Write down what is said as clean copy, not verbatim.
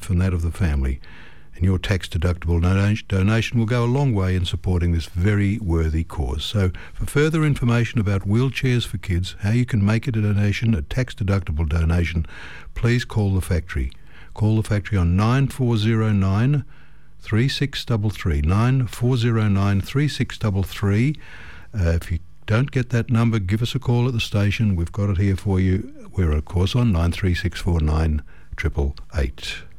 life and that of the family. And your tax-deductible donation will go a long way in supporting this very worthy cause. So for further information about wheelchairs for kids, how you can make it a donation, a tax-deductible donation, please call the factory. Call the factory on 9409 3633, 9409 3633. If you don't get that number, give us a call at the station. We've got it here for you. We're, of course, on 93649 888.